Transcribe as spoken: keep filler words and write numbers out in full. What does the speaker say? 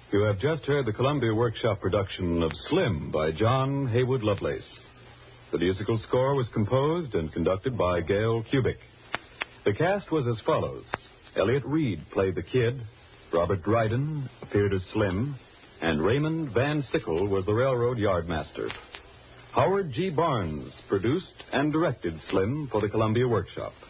You have just heard the Columbia Workshop production of Slim by John Haywood Lovelace. The musical score was composed and conducted by Gail Kubik. The cast was as follows. Elliot Reed played the Kid, Robert Dryden appeared as Slim, and Raymond Van Sickle was the railroad yardmaster. Howard G. Barnes produced and directed Slim for the Columbia Workshop.